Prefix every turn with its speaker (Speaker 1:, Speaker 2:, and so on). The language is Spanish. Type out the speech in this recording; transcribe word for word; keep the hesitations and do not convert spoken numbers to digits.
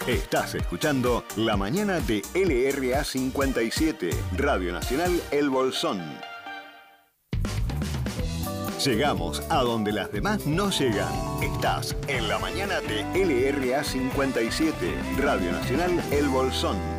Speaker 1: Estás escuchando La Mañana de L R A cincuenta y siete, Radio Nacional El Bolsón. Llegamos a donde las demás no llegan. Estás en La Mañana de L R A cincuenta y siete, Radio Nacional El Bolsón.